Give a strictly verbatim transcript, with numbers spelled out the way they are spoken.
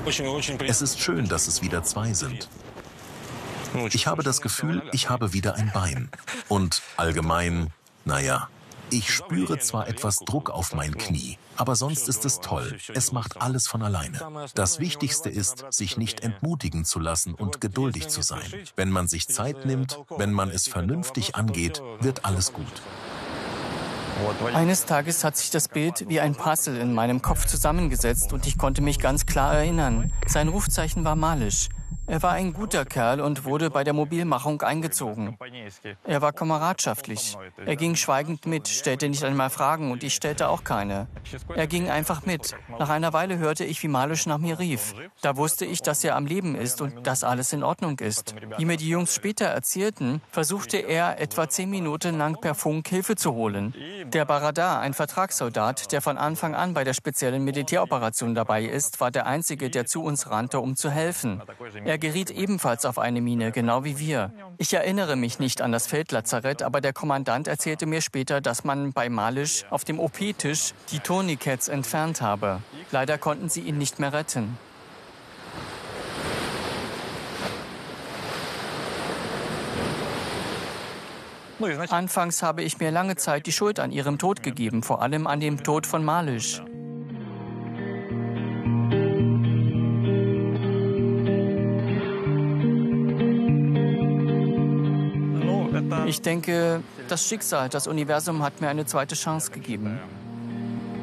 Es ist schön, dass es wieder zwei sind. Ich habe das Gefühl, ich habe wieder ein Bein. Und allgemein, naja, ich spüre zwar etwas Druck auf mein Knie, aber sonst ist es toll. Es macht alles von alleine. Das Wichtigste ist, sich nicht entmutigen zu lassen und geduldig zu sein. Wenn man sich Zeit nimmt, wenn man es vernünftig angeht, wird alles gut. Eines Tages hat sich das Bild wie ein Puzzle in meinem Kopf zusammengesetzt und ich konnte mich ganz klar erinnern. Sein Rufzeichen war Malisch. Er war ein guter Kerl und wurde bei der Mobilmachung eingezogen. Er war kameradschaftlich. Er ging schweigend mit, stellte nicht einmal Fragen und ich stellte auch keine. Er ging einfach mit. Nach einer Weile hörte ich, wie Malisch nach mir rief. Da wusste ich, dass er am Leben ist und dass alles in Ordnung ist. Wie mir die Jungs später erzählten, versuchte er etwa zehn Minuten lang per Funk Hilfe zu holen. Der Baradar, ein Vertragssoldat, der von Anfang an bei der speziellen Militäroperation dabei ist, war der Einzige, der zu uns rannte, um zu helfen. Er geriet ebenfalls auf eine Mine, genau wie wir. Ich erinnere mich nicht an das Feldlazarett, aber der Kommandant erzählte mir später, dass man bei Malisch auf dem O P-Tisch die Tourniquets entfernt habe. Leider konnten sie ihn nicht mehr retten. Anfangs habe ich mir lange Zeit die Schuld an ihrem Tod gegeben, vor allem an dem Tod von Malisch. Ich denke, das Schicksal, das Universum hat mir eine zweite Chance gegeben.